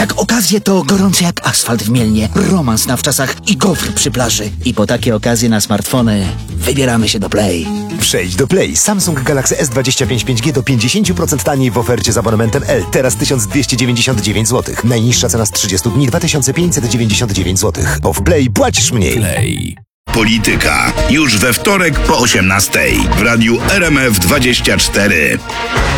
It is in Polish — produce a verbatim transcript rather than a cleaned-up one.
Jak okazje to gorący jak asfalt w Mielnie, romans na wczasach i gofr przy plaży. I po takie okazje na smartfony wybieramy się do Play. Przejdź do Play. Samsung Galaxy S dwadzieścia pięć pięć G do pięćdziesiąt procent taniej w ofercie z abonamentem L. Teraz tysiąc dwieście dziewięćdziesiąt dziewięć złotych. Najniższa cena z trzydziestu dni dwa tysiące pięćset dziewięćdziesiąt dziewięć złotych. Bo w Play płacisz mniej. Play. Polityka. Już we wtorek po osiemnastej. W radiu R M F dwadzieścia cztery.